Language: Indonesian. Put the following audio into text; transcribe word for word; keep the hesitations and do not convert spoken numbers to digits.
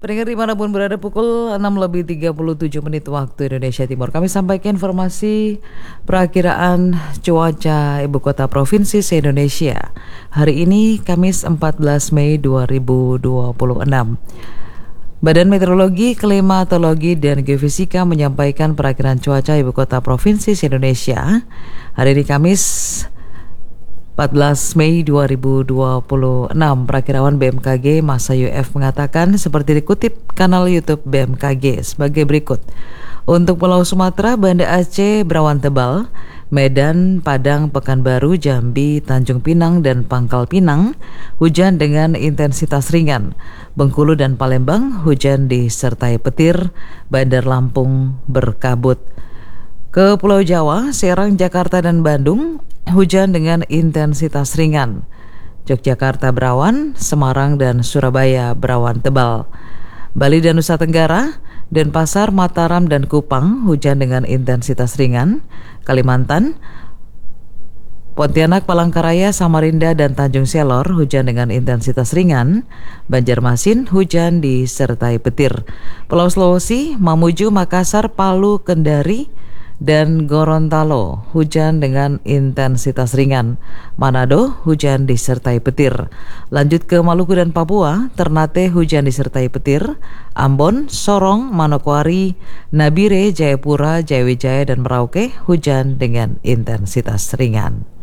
Pendengar dimanapun berada, pukul enam lebih tiga puluh tujuh menit waktu Indonesia Timur, kami sampaikan informasi perakiraan cuaca ibu kota provinsi se-Indonesia hari ini Kamis empat belas Mei dua ribu dua puluh enam. Badan Meteorologi, Klimatologi, dan Geofisika menyampaikan perakiraan cuaca ibu kota provinsi se-Indonesia hari ini Kamis empat belas Mei dua ribu dua puluh enam. Perakirawan B M K G Masa U F mengatakan seperti dikutip kanal YouTube B M K G sebagai berikut. Untuk Pulau Sumatera, Banda Aceh berawan tebal, Medan, Padang, Pekanbaru, Jambi, Tanjung Pinang, dan Pangkal Pinang hujan dengan intensitas ringan. Bengkulu dan Palembang hujan disertai petir, Bandar Lampung berkabut. Ke Pulau Jawa, Serang, Jakarta, dan Bandung hujan dengan intensitas ringan. Yogyakarta berawan, Semarang dan Surabaya berawan tebal. Bali dan Nusa Tenggara, Denpasar, Mataram, dan Kupang hujan dengan intensitas ringan. Kalimantan, Pontianak, Palangkaraya, Samarinda, dan Tanjung Selor hujan dengan intensitas ringan. Banjarmasin hujan disertai petir. Pulau Sulawesi, Mamuju, Makassar, Palu, Kendari, dan Gorontalo hujan dengan intensitas ringan. Manado hujan disertai petir. Lanjut ke Maluku dan Papua, Ternate hujan disertai petir. Ambon, Sorong, Manokwari, Nabire, Jayapura, Jayawijaya, dan Merauke hujan dengan intensitas ringan.